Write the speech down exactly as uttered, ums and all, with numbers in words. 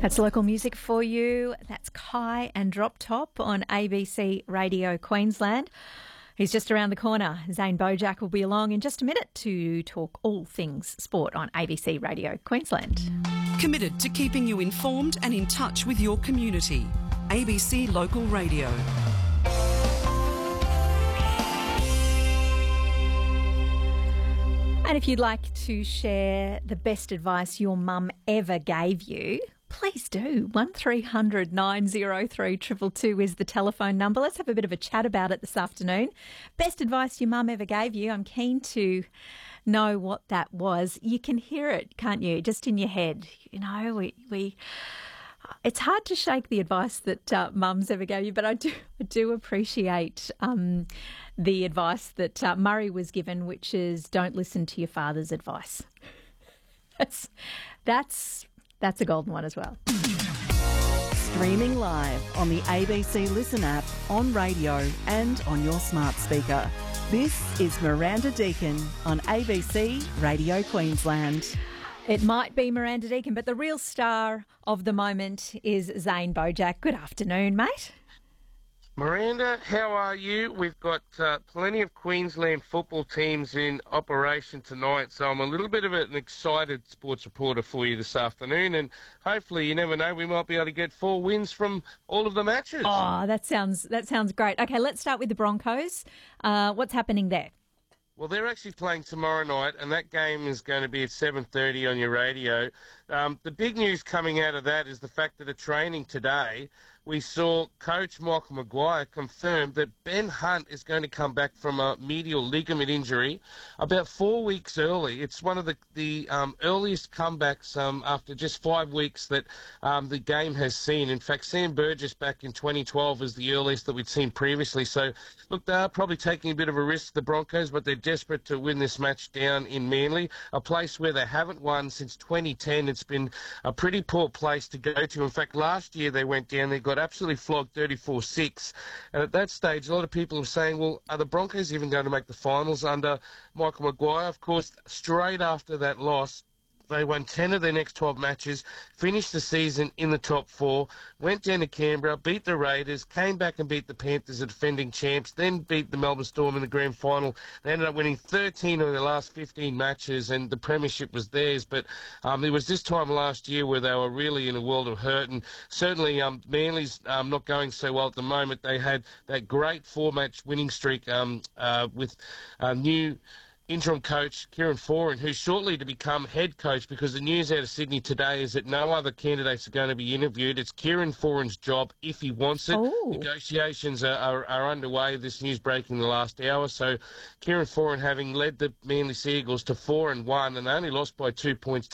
That's local music for you. That's Kai and Drop Top on A B C Radio Queensland. He's just around the corner. Zane Bojack will be along in just a minute to talk all things sport on A B C Radio Queensland. Committed to keeping you informed and in touch with your community. A B C Local Radio. And if you'd like to share the best advice your mum ever gave you, please do. one three hundred nine oh three two two two is the telephone number. Let's have a bit of a chat about it this afternoon. Best advice your mum ever gave you. I'm keen to know what that was. You can hear it, can't you? Just in your head. You know, we... we it's hard to shake the advice that uh, mums ever gave you, but I do I do appreciate um, the advice that uh, Murray was given, which is don't listen to your father's advice. That's that's that's a golden one as well. Streaming live on the A B C Listen app, on radio and on your smart speaker. This is Miranda Deacon on A B C Radio Queensland. It might be Miranda Deacon, but the real star of the moment is Zane Bojack. Good afternoon, mate. Miranda, how are you? We've got uh, plenty of Queensland football teams in operation tonight, so I'm a little bit of an excited sports reporter for you this afternoon, and hopefully, you never know, we might be able to get four wins from all of the matches. Oh, that sounds that sounds great. Okay, let's start with the Broncos. Uh, what's happening there? Well, they're actually playing tomorrow night, and that game is going to be at seven thirty on your radio. Um, the big news coming out of that is the fact that at training today, we saw Coach Michael Maguire confirm that Ben Hunt is going to come back from a medial ligament injury about four weeks early. It's one of the, the um, earliest comebacks um, after just five weeks that um, the game has seen. In fact, Sam Burgess back in twenty twelve is the earliest that we'd seen previously. So, look, they are probably taking a bit of a risk, the Broncos, but they're desperate to win this match down in Manly, a place where they haven't won since twenty ten. It's been a pretty poor place to go to. In fact, last year they went down, they got absolutely flogged thirty-four six. And at that stage, a lot of people are saying, well, are the Broncos even going to make the finals under Michael Maguire? Of course, straight after that loss, they won ten of their next twelve matches, finished the season in the top four, went down to Canberra, beat the Raiders, came back and beat the Panthers, the defending champs, then beat the Melbourne Storm in the grand final. They ended up winning thirteen of their last fifteen matches, and the premiership was theirs. But um, it was this time last year where they were really in a world of hurt, and certainly um, Manly's um, not going so well at the moment. They had that great four-match winning streak um, uh, with a new interim coach, Kieran Foran, who's shortly to become head coach, because the news out of Sydney today is that no other candidates are going to be interviewed. It's Kieran Foran's job if he wants it. Oh. Negotiations are, are, are underway. This news breaking the last hour. So Kieran Foran, having led the Manly Sea Eagles to four and one, and they only lost by two points